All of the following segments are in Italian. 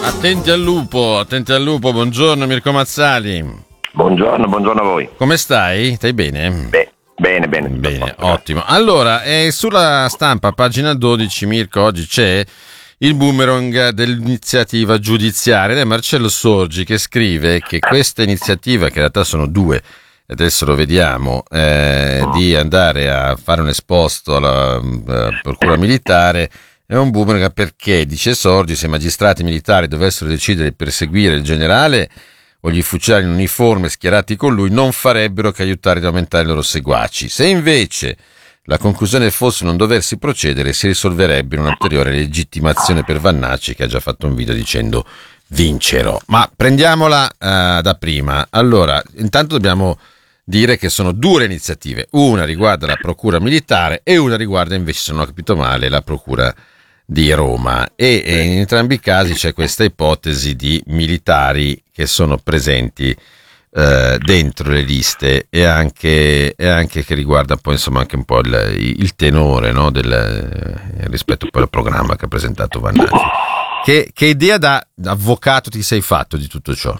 Attenti al lupo, buongiorno Mirko Mazzali. Buongiorno a voi. Come stai? Stai bene? Bene. Ottimo. Allora, sulla stampa, pagina 12, Mirko, oggi c'è il boomerang dell'iniziativa giudiziaria ed è Marcello Sorgi che scrive che questa iniziativa, che in realtà sono due, adesso lo vediamo, di andare a fare un esposto alla procura militare, è un boomerang perché, dice Sorgi, se i magistrati militari dovessero decidere di perseguire il generale o gli ufficiali in uniforme schierati con lui, non farebbero che aiutare ad aumentare i loro seguaci. Se invece la conclusione fosse non doversi procedere, si risolverebbe in un'ulteriore legittimazione per Vannacci, che ha già fatto un video dicendo vincerò. Ma prendiamola da prima. Allora, intanto dobbiamo dire che sono due iniziative. Una riguarda la procura militare e una riguarda invece, se non ho capito male, la procura di Roma, e in entrambi i casi c'è questa ipotesi di militari che sono presenti dentro le liste e anche che riguarda poi insomma anche un po' il tenore, no, rispetto poi al programma che ha presentato Vannacci. Che idea da avvocato ti sei fatto di tutto ciò?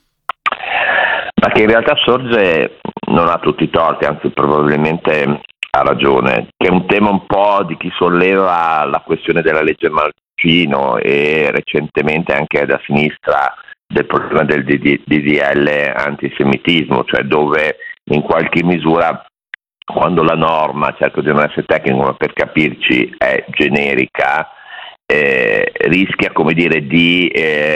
Ma che in realtà Sorge non ha tutti i torti, anzi probabilmente ha ragione, che è un tema un po' di chi solleva la questione della legge Mancino e recentemente anche da sinistra del problema del DDL antisemitismo, cioè dove in qualche misura, quando la norma, cerco di non essere tecnico ma per capirci, è generica, rischia, come dire, di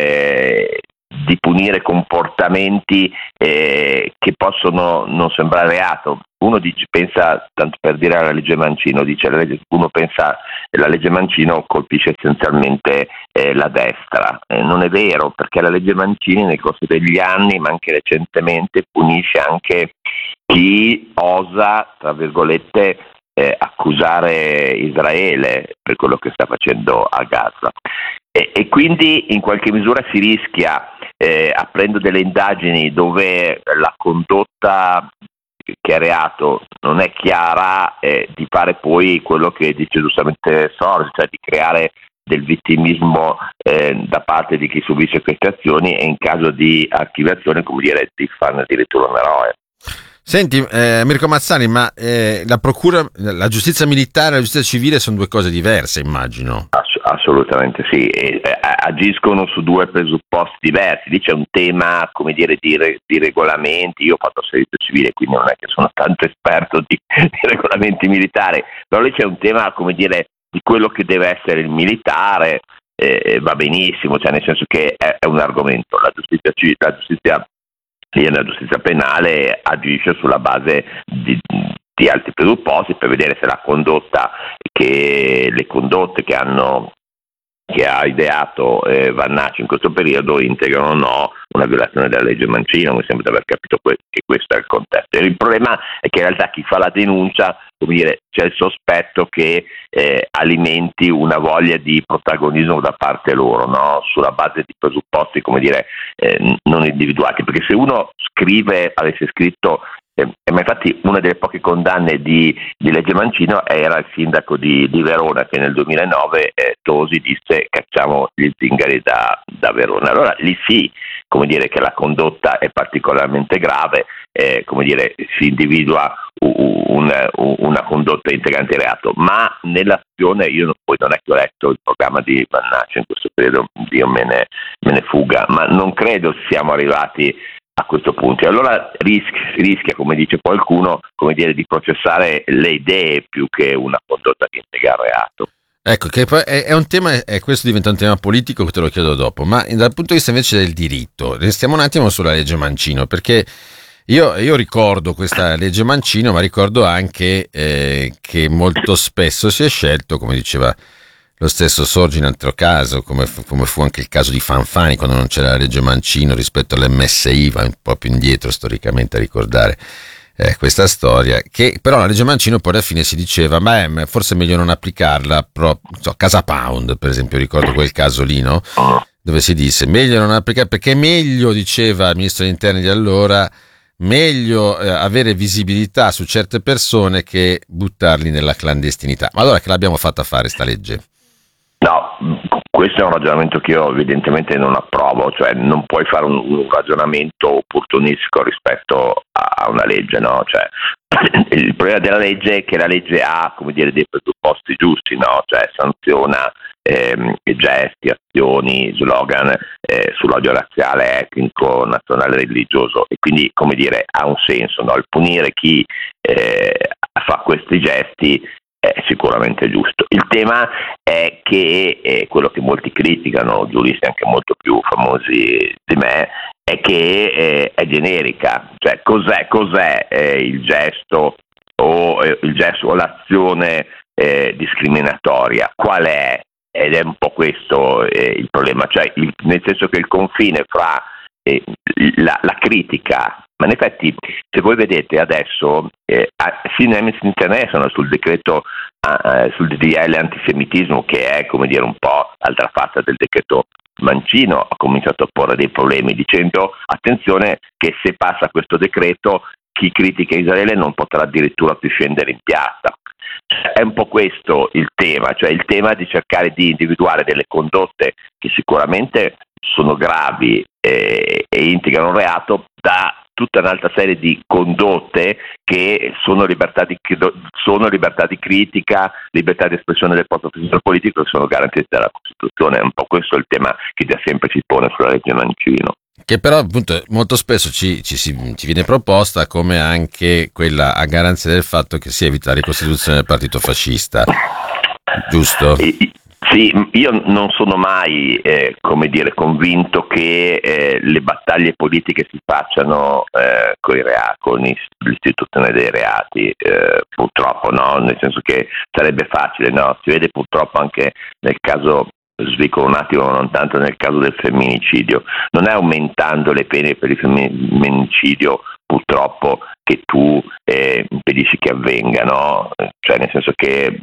punire comportamenti che possono non sembrare reato. Uno pensa, tanto per dire, alla legge Mancino, uno pensa che la legge Mancino colpisce essenzialmente la destra. Non è vero, perché la legge Mancini nel corso degli anni, ma anche recentemente, punisce anche chi osa, tra virgolette, accusare Israele per quello che sta facendo a Gaza. E quindi in qualche misura si rischia, aprendo delle indagini dove la condotta che è reato non è chiara, di fare poi quello che dice giustamente Sorge, cioè di creare del vittimismo da parte di chi subisce queste azioni e in caso di archiviazione, come dire, di farne addirittura un eroe. Senti, Mirko Mazzani, ma la procura, la giustizia militare e la giustizia civile sono due cose diverse, immagino. Assolutamente sì, agiscono su due presupposti diversi. Lì c'è un tema, come dire, di regolamenti. Io ho fatto servizio civile, quindi non è che sono tanto esperto di regolamenti militari, però lì c'è un tema, come dire, di quello che deve essere il militare, va benissimo, cioè nel senso che è un argomento. La giustizia penale agisce sulla base di altri presupposti per vedere se le condotte che ha ideato Vannacci in questo periodo integrano o no una violazione della legge Mancino. Mi sembra di aver capito che questo è il contesto. Il problema è che in realtà chi fa la denuncia, come dire, c'è il sospetto che alimenti una voglia di protagonismo da parte loro, no? Sulla base di presupposti, come dire, non individuati, perché se uno avesse scritto ma infatti una delle poche condanne di legge Mancino era il sindaco di Verona, che nel 2009 Tosi disse cacciamo gli zingari da Verona. Allora lì sì, come dire, che la condotta è particolarmente grave, come dire, si individua una condotta integrante reato, ma nell'azione io non è che ho letto il programma di Vannacci in questo periodo, Dio me ne fuga, ma non credo siamo arrivati a questo punto. E allora rischia, come dice qualcuno, come dire, di processare le idee più che una condotta che integra il reato. Ecco, che poi è un tema, e questo diventa un tema politico che te lo chiedo dopo, ma dal punto di vista invece del diritto, restiamo un attimo sulla legge Mancino, perché io ricordo questa legge Mancino, ma ricordo anche che molto spesso si è scelto, come diceva lo stesso Sorgi in altro caso, come fu anche il caso di Fanfani quando non c'era la legge Mancino rispetto all'MSI, va un po' più indietro storicamente a ricordare questa storia, che però la legge Mancino poi alla fine si diceva ma forse è meglio non applicarla, Casa Pound per esempio, ricordo quel caso lì, no? Dove si disse meglio non applicare, perché è meglio, diceva il ministro degli interni di allora, meglio avere visibilità su certe persone che buttarli nella clandestinità. Ma allora che l'abbiamo fatta fare sta legge? No, Questo è un ragionamento che io evidentemente non approvo, cioè non puoi fare un ragionamento opportunistico rispetto a una legge, no? Cioè, il problema della legge è che la legge ha, come dire, dei presupposti giusti, no? Cioè sanziona gesti, azioni, slogan sull'odio razziale, etnico, nazionale, religioso, e quindi, come dire, ha un senso, no? Il punire chi fa questi gesti è sicuramente giusto. Il tema è che quello che molti criticano, giuristi anche molto più famosi di me, è che è generica, cioè cos'è il gesto o l'azione discriminatoria, qual è? Ed è un po' questo il problema, cioè nel senso che il confine fra la critica, ma in effetti se voi vedete adesso sì, Amnesty International sul decreto sul DDL antisemitismo, che è, come dire, un po' altra faccia del decreto Mancino, ha cominciato a porre dei problemi dicendo attenzione che se passa questo decreto chi critica Israele non potrà addirittura più scendere in piazza. È un po' questo il tema, cioè il tema di cercare di individuare delle condotte che sicuramente sono gravi e integrano un reato da tutta un'altra serie di condotte che sono libertà di critica, libertà di espressione del proprio pensiero politico, che sono garantite dalla Costituzione. È un po' questo il tema che da sempre si pone sulla legge Mancino. Che però appunto molto spesso ci viene proposta come anche quella a garanzia del fatto che si evita la ricostituzione del partito fascista, giusto? Sì, io non sono mai, come dire, convinto che le battaglie politiche si facciano con l'istituzione dei reati, purtroppo, no? Nel senso che sarebbe facile, no? Si vede purtroppo anche nel caso, svicolo un attimo, non tanto nel caso del femminicidio, non è aumentando le pene per il femminicidio purtroppo che tu impedisci che avvenga, no? Cioè nel senso che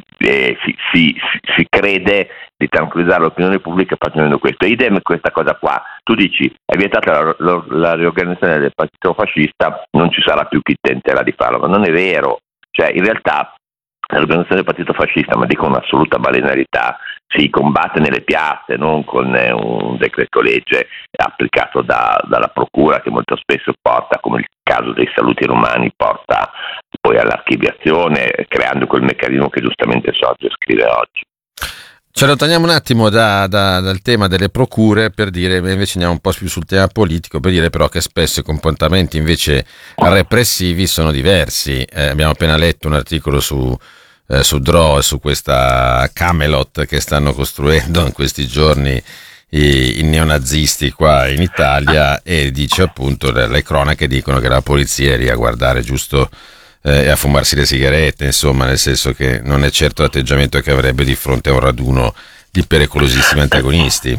si crede di tranquillizzare l'opinione pubblica facendo questo. Idem questa cosa qua, tu dici è vietata la riorganizzazione del partito fascista, non ci sarà più chi tenterà di farlo, ma non è vero, cioè in realtà l'organizzazione del partito fascista, ma dico un'assoluta balenarità, si combatte nelle piazze, non con un decreto legge applicato dalla procura, che molto spesso porta, come il caso dei saluti romani, porta poi all'archiviazione, creando quel meccanismo che giustamente Sorge scrive oggi. Ce lo togliamo un attimo dal tema delle procure per dire, invece andiamo un po' più sul tema politico, per dire però che spesso i comportamenti invece repressivi sono diversi. Abbiamo appena letto un articolo su Dro e su questa Camelot che stanno costruendo in questi giorni i neonazisti qua in Italia, e dice appunto, le cronache dicono che la polizia è lì a guardare giusto e a fumarsi le sigarette, insomma, nel senso che non è certo l'atteggiamento che avrebbe di fronte a un raduno di pericolosissimi antagonisti.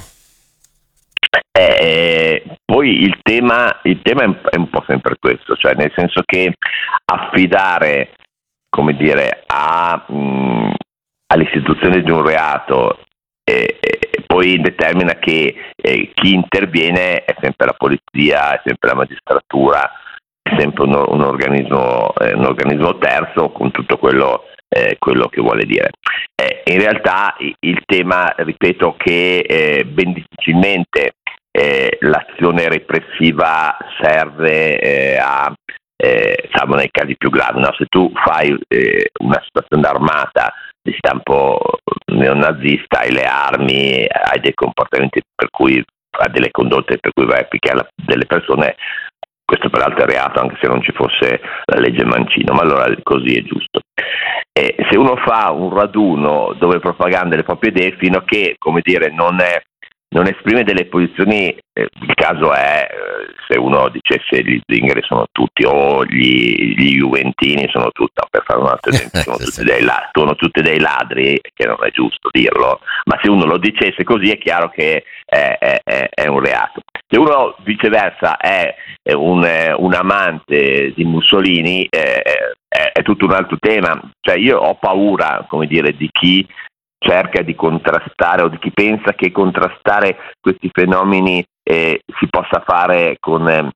Poi il tema è un po' sempre questo, cioè nel senso che affidare, come dire, all'istituzione di un reato poi determina che chi interviene è sempre la polizia, è sempre la magistratura, è sempre un organismo terzo, con tutto quello che vuole dire. In realtà il tema, ripeto, che ben difficilmente l'azione repressiva serve salvo nei casi più gravi, no? Se tu fai una situazione d'armata di stampo neonazista, hai le armi, hai dei comportamenti per cui hai delle condotte per cui vai a picchiare delle persone, questo peraltro è reato anche se non ci fosse la legge Mancino, ma allora così è giusto. Se uno fa un raduno dove propaganda le proprie idee fino a che, come dire, non esprime delle posizioni, il caso è se uno dicesse gli zingari sono tutti o gli juventini sono tutti, no, per fare un altro esempio, sono tutti dei ladri, che non è giusto dirlo, ma se uno lo dicesse così è chiaro che è un reato. Se uno viceversa è un amante di Mussolini, è tutto un altro tema. Cioè io ho paura, come dire, di chi cerca di contrastare o di chi pensa che contrastare questi fenomeni si possa fare con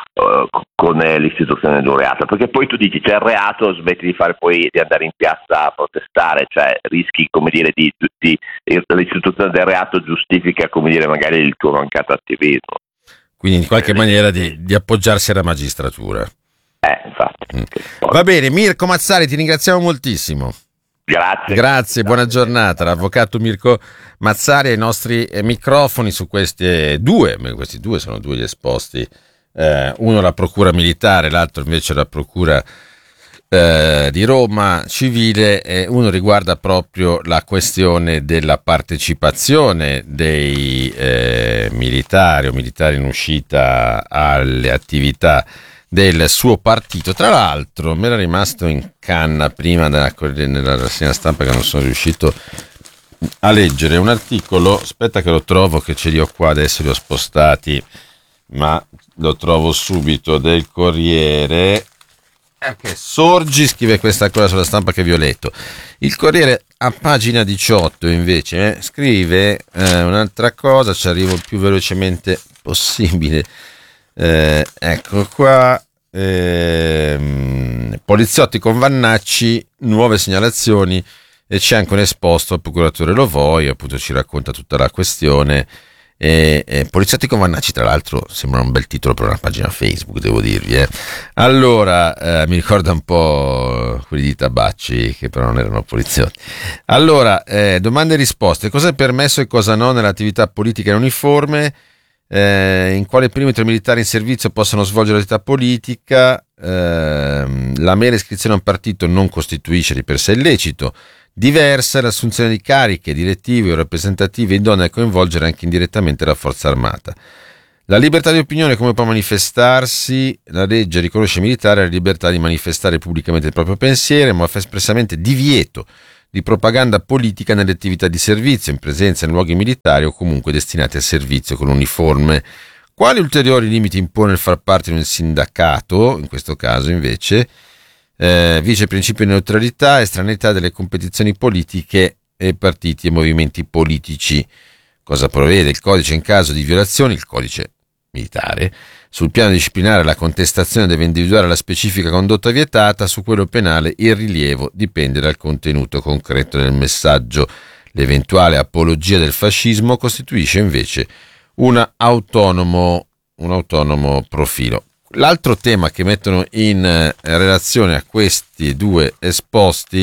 con l'istituzione di un reato, perché poi tu dici c'è il reato, smetti di fare poi di andare in piazza a protestare, cioè rischi, come dire, l'istituzione del reato giustifica, come dire, magari il tuo mancato attivismo. Quindi in qualche maniera di appoggiarsi alla magistratura. Infatti. Va bene, Mirko Mazzari, ti ringraziamo moltissimo. Grazie, buona giornata. L'avvocato Mirko Mazzari ai nostri microfoni su questi due sono due gli esposti, uno la procura militare, l'altro invece la procura di Roma civile, e uno riguarda proprio la questione della partecipazione dei militari o militari in uscita alle attività del suo partito. Tra l'altro mi era rimasto in canna prima nella rassegna stampa che non sono riuscito a leggere un articolo, aspetta che lo trovo, che ce li ho qua adesso, li ho spostati ma lo trovo subito, del Corriere. Sorgi scrive questa cosa sulla stampa che vi ho letto. Il Corriere a pagina 18 invece scrive un'altra cosa, ci arrivo il più velocemente possibile. Ecco qua, poliziotti con Vannacci, nuove segnalazioni, e c'è anche un esposto al procuratore Lovoi, appunto ci racconta tutta la questione. Poliziotti con Vannacci, tra l'altro sembra un bel titolo per una pagina Facebook, devo dirvi. Allora, mi ricorda un po' quelli di Tabacci, che però non erano poliziotti. Allora, domande e risposte: cosa è permesso e cosa no nell'attività politica in uniforme? In quale perimetro i militari in servizio possono svolgere l'attività politica? La mera iscrizione a un partito non costituisce di per sé illecito. Diversa è l'assunzione di cariche direttive o rappresentative idonee a coinvolgere anche indirettamente la forza armata. La libertà di opinione, come può manifestarsi? La legge riconosce ai militari la libertà di manifestare pubblicamente il proprio pensiero, ma fa espressamente divieto di propaganda politica nelle attività di servizio, in presenza in luoghi militari o comunque destinati al servizio con uniforme. Quali ulteriori limiti impone il far parte di un sindacato? In questo caso invece vice il principio di neutralità e estraneità delle competizioni politiche e partiti e movimenti politici. Cosa prevede il codice in caso di violazioni? Il codice militare. Sul piano disciplinare la contestazione deve individuare la specifica condotta vietata, su quello penale il rilievo dipende dal contenuto concreto del messaggio. L'eventuale apologia del fascismo costituisce invece un autonomo profilo. L'altro tema che mettono in relazione a questi due esposti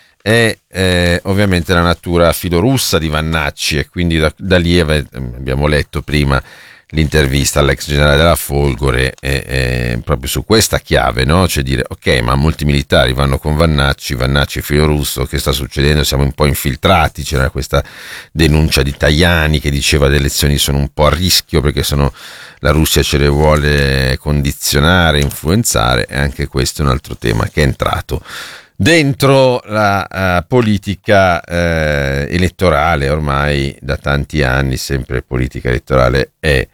è ovviamente la natura filorussa di Vannacci, e quindi da lì abbiamo letto prima l'intervista all'ex generale della Folgore proprio su questa chiave, no? Cioè dire, ok, ma molti militari vanno con Vannacci è filorusso, che sta succedendo? Siamo un po' infiltrati. C'era questa denuncia di Tajani che diceva le elezioni sono un po' a rischio perché la Russia ce le vuole condizionare, influenzare, e anche questo è un altro tema che è entrato dentro la politica elettorale ormai da tanti anni. Sempre politica elettorale è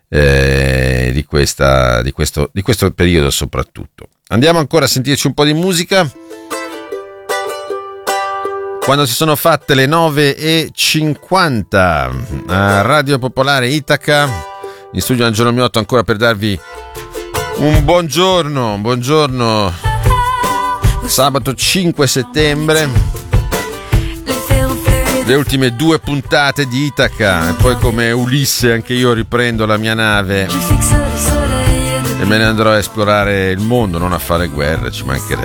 di questo periodo soprattutto. Andiamo ancora a sentirci un po' di musica. Quando si sono fatte le 9:50 a Radio Popolare Itaca, in studio Angelo Miotto ancora per darvi un buongiorno. Sabato 5 settembre, le ultime 2 puntate di Itaca, e poi come Ulisse anche io riprendo la mia nave e me ne andrò a esplorare il mondo, non a fare guerre, ci mancherebbe.